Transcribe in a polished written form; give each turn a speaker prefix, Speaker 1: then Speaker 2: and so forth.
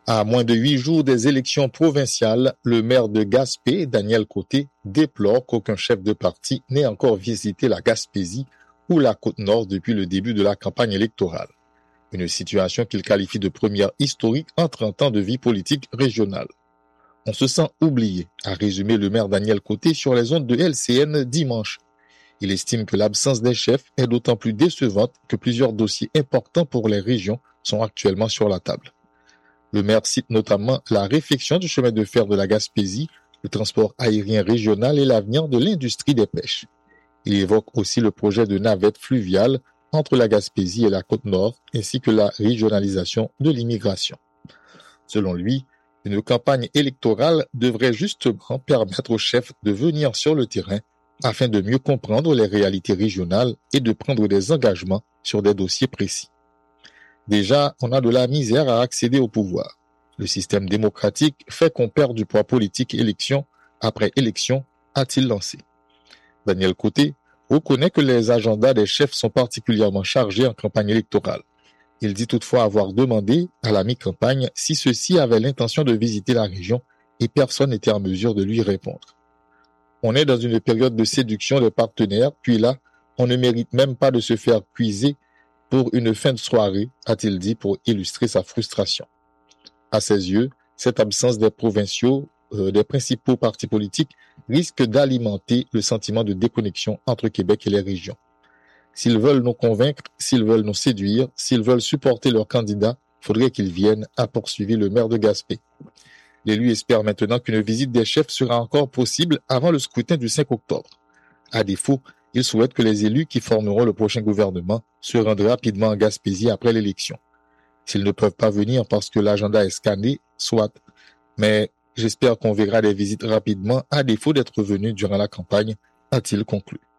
Speaker 1: À moins de 8 jours des élections provinciales, le maire de Gaspé, Daniel Côté, déplore qu'aucun chef de parti n'ait encore visité la Gaspésie ou la Côte-Nord depuis le début de la campagne électorale. Une situation qu'il qualifie de première historique en 30 ans de vie politique régionale. On se sent oublié, a résumé le maire Daniel Côté sur les ondes de LCN dimanche. Il estime que l'absence des chefs est d'autant plus décevante que plusieurs dossiers importants pour les régions sont actuellement sur la table. Le maire cite notamment la réfection du chemin de fer de la Gaspésie, le transport aérien régional et l'avenir de l'industrie des pêches. Il évoque aussi le projet de navette fluviale entre la Gaspésie et la Côte-Nord, ainsi que la régionalisation de l'immigration. Selon lui, une campagne électorale devrait justement permettre aux chefs de venir sur le terrain afin de mieux comprendre les réalités régionales et de prendre des engagements sur des dossiers précis. Déjà, on a de la misère à accéder au pouvoir. Le système démocratique fait qu'on perd du poids politique élection après élection, a-t-il lancé. Daniel Côté reconnaît que les agendas des chefs sont particulièrement chargés en campagne électorale. Il dit toutefois avoir demandé à la mi-campagne si ceux-ci avaient l'intention de visiter la région et personne n'était en mesure de lui répondre. On est dans une période de séduction des partenaires, puis là, on ne mérite même pas de se faire puiser pour une fin de soirée, a-t-il dit pour illustrer sa frustration. À ses yeux, cette absence des provinciaux, des principaux partis politiques, risque d'alimenter le sentiment de déconnexion entre Québec et les régions. S'ils veulent nous convaincre, s'ils veulent nous séduire, s'ils veulent supporter leurs candidats, faudrait qu'ils viennent, a poursuivi le maire de Gaspé. L'élu espère maintenant qu'une visite des chefs sera encore possible avant le scrutin du 5 octobre. À défaut, il souhaite que les élus qui formeront le prochain gouvernement se rendent rapidement en Gaspésie après l'élection. S'ils ne peuvent pas venir parce que l'agenda est scanné, soit. Mais j'espère qu'on verra des visites rapidement à défaut d'être venus durant la campagne, a-t-il conclu.